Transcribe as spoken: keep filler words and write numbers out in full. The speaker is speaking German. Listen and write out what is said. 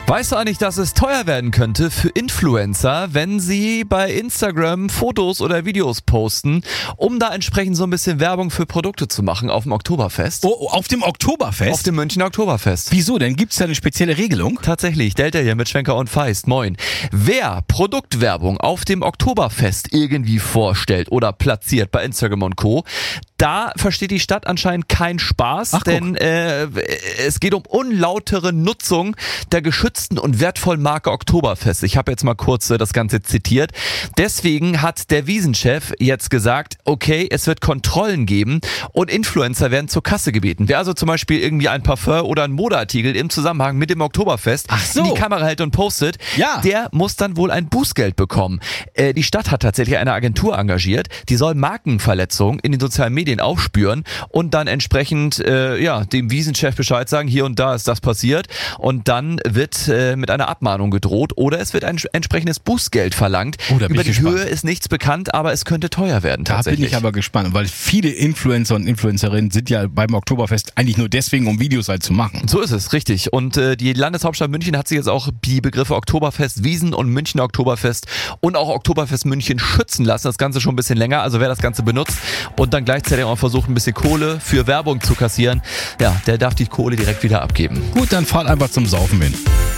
Weißt du eigentlich, dass es teuer werden könnte für Influencer, wenn sie bei Instagram Fotos oder Videos posten, um da entsprechend so ein bisschen Werbung für Produkte zu machen auf dem Oktoberfest? Oh, auf dem Oktoberfest? Auf dem Münchner Oktoberfest. Wieso denn? Gibt's da eine spezielle Regelung? Tatsächlich, Delta hier mit Schwenker und Feist. Moin. Wer Produktwerbung auf dem Oktoberfest irgendwie vorstellt oder platziert bei Instagram und Co., da versteht die Stadt anscheinend keinen Spaß, Ach, denn äh, es geht um unlautere Nutzung der geschützten und wertvollen Marke Oktoberfest. Ich habe jetzt mal kurz äh, das Ganze zitiert. Deswegen hat der Wiesenchef jetzt gesagt, okay, es wird Kontrollen geben und Influencer werden zur Kasse gebeten. Wer also zum Beispiel irgendwie ein Parfum oder ein Modeartikel im Zusammenhang mit dem Oktoberfest Ach so. in die Kamera hält und postet, Ja. der muss dann wohl ein Bußgeld bekommen. Äh, die Stadt hat tatsächlich eine Agentur engagiert, die soll Markenverletzungen in den sozialen Medien aufspüren und dann entsprechend äh, ja dem Wiesenchef Bescheid sagen, hier und da ist das passiert, und dann wird äh, mit einer Abmahnung gedroht oder es wird ein entsprechendes Bußgeld verlangt. Oh, da bin Über ich die gespannt. Höhe ist nichts bekannt, aber es könnte teuer werden Da tatsächlich. bin ich aber gespannt, weil viele Influencer und Influencerinnen sind ja beim Oktoberfest eigentlich nur deswegen, um Videos halt zu machen. So ist es, richtig. Und äh, die Landeshauptstadt München hat sich jetzt auch die Begriffe Oktoberfest Wiesn und Münchner Oktoberfest und auch Oktoberfest München schützen lassen. Das Ganze schon ein bisschen länger. Also wer das Ganze benutzt und dann gleichzeitig auch versucht, ein bisschen Kohle für Werbung zu kassieren, ja, der darf die Kohle direkt wieder abgeben. Gut, dann fahrt einfach zum Saufen hin.